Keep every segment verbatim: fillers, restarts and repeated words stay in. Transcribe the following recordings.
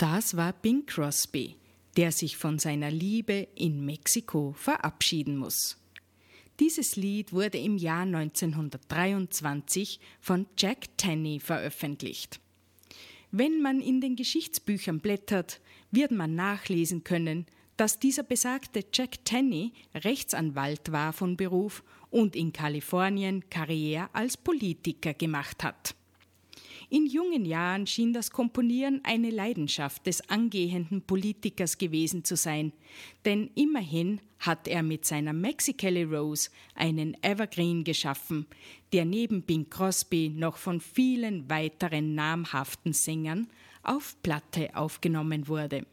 Das war Bing Crosby, der sich von seiner Liebe in Mexiko verabschieden muss. Dieses Lied wurde im Jahr neunzehnhundertdreiundzwanzig von Jack Tenney veröffentlicht. Wenn man in den Geschichtsbüchern blättert, wird man nachlesen können, dass dieser besagte Jack Tenney Rechtsanwalt war von Beruf und in Kalifornien Karriere als Politiker gemacht hat. In jungen Jahren schien das Komponieren eine Leidenschaft des angehenden Politikers gewesen zu sein, denn immerhin hat er mit seiner Mexicali Rose einen Evergreen geschaffen, der neben Bing Crosby noch von vielen weiteren namhaften Sängern auf Platte aufgenommen wurde.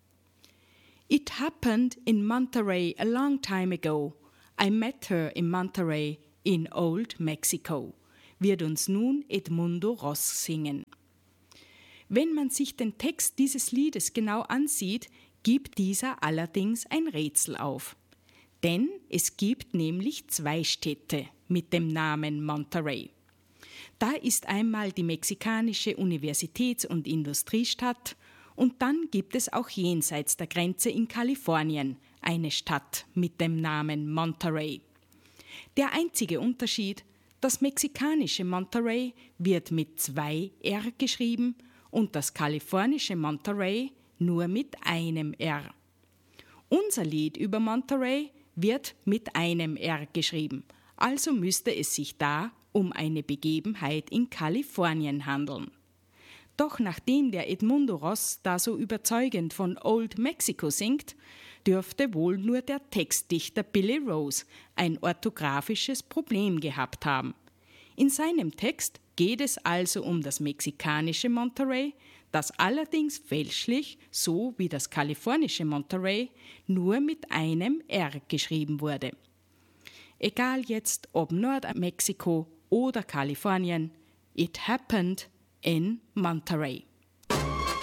It happened in Monterey a long time ago. I met her in Monterey in Old Mexico, wird uns nun Edmundo Ross singen. Wenn man sich den Text dieses Liedes genau ansieht, gibt dieser allerdings ein Rätsel auf. Denn es gibt nämlich zwei Städte mit dem Namen Monterey. Da ist einmal die mexikanische Universitäts- und Industriestadt und dann gibt es auch jenseits der Grenze in Kalifornien eine Stadt mit dem Namen Monterey. Der einzige Unterschied: Das mexikanische Monterey wird mit zwei R geschrieben und das kalifornische Monterey nur mit einem R. Unser Lied über Monterey wird mit einem R geschrieben, also müsste es sich da um eine Begebenheit in Kalifornien handeln. Doch nachdem der Edmundo Ross da so überzeugend von Old Mexico singt, dürfte wohl nur der Textdichter Billy Rose ein orthografisches Problem gehabt haben. In seinem Text geht es also um das mexikanische Monterey, das allerdings fälschlich, so wie das kalifornische Monterey, nur mit einem R geschrieben wurde. Egal jetzt ob Nordmexiko oder Kalifornien, it happened in Monterey.